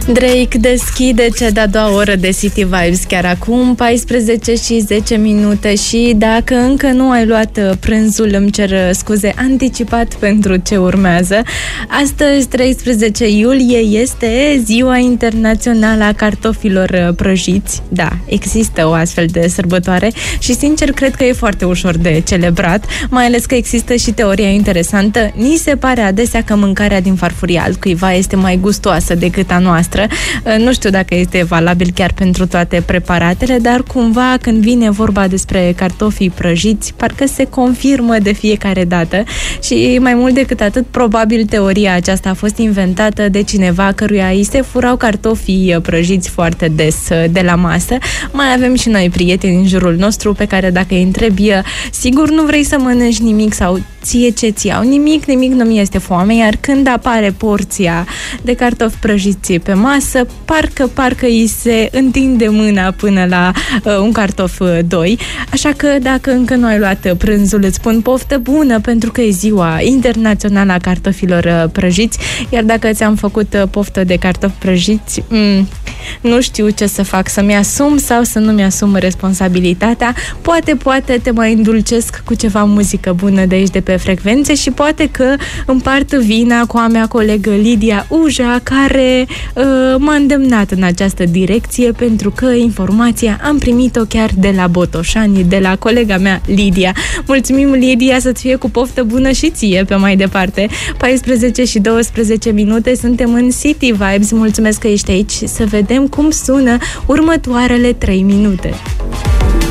Drake deschide cea de-a doua oră de City Vibes chiar acum, 14:10 și dacă încă nu ai luat prânzul, îmi cer scuze anticipat pentru ce urmează. Astăzi, 13 iulie, este Ziua Internațională a Cartofilor Prăjiți. Da, există o astfel de sărbătoare și, sincer, cred că e foarte ușor de celebrat, mai ales că există și teoria interesantă. Ni se pare adesea că mâncarea din farfuria altcuiva este mai gustoasă decât a noastră. Nu știu dacă este valabil chiar pentru toate preparatele, dar cumva când vine vorba despre cartofii prăjiți, parcă se confirmă de fiecare dată și mai mult decât atât, probabil teoria aceasta a fost inventată de cineva căruia îi se furau cartofii prăjiți foarte des de la masă. Mai avem și noi prieteni în jurul nostru pe care dacă îi întrebi, sigur nu vrei să mănânci nimic sau ție ce-ți iau? Nimic nu mi este foame, iar când apare porția de cartofi prăjiți pe masă, parcă îi se întinde mâna până la un cartof 2. Așa că dacă încă nu ai luat prânzul, îți spun poftă bună, pentru că e Ziua Internațională a Cartofilor Prăjiți, iar dacă ți-am făcut poftă de cartofi prăjiți, nu știu ce să fac, să-mi asum sau să nu-mi asum responsabilitatea. Poate te mai îndulcesc cu ceva muzică bună de aici de pe frecvențe și poate că împart vina cu a mea colegă Lidia Uja, care m-a îndemnat în această direcție, pentru că informația am primit-o chiar de la Botoșani, de la colega mea Lidia. Mulțumim, Lidia, să-ți fie cu poftă bună și ție pe mai departe. 14:12, suntem în City Vibes. Mulțumesc că ești aici. Să vedem cum sună următoarele 3 minute.